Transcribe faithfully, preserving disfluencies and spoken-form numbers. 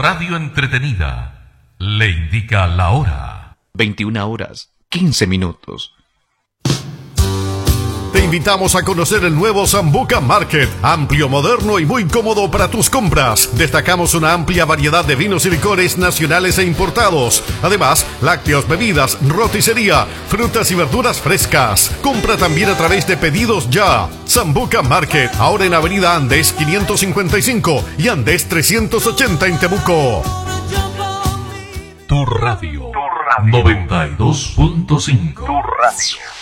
radio entretenida le indica la hora. veintiuna horas, quince minutos. Te invitamos a conocer el nuevo Sambuca Market, amplio, moderno y muy cómodo para tus compras. Destacamos una amplia variedad de vinos y licores nacionales e importados. Además, lácteos, bebidas, roticería, frutas y verduras frescas. Compra también a través de Pedidos Ya. Sambuca Market, ahora en Avenida Andes quinientos cincuenta y cinco y Andes trescientos ochenta en Temuco. Tu radio, tu radio. noventa y dos punto cinco. Tu radio.